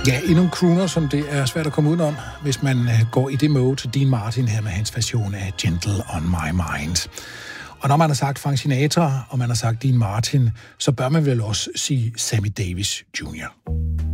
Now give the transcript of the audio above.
Ja, endnu en crooner, som det er svært at komme udenom, hvis man går i det mode til Dean Martin her med hans version af Gentle on My Mind. Og når man har sagt Frank Sinatra, og man har sagt Dean Martin, så bør man vel også sige Sammy Davis Jr.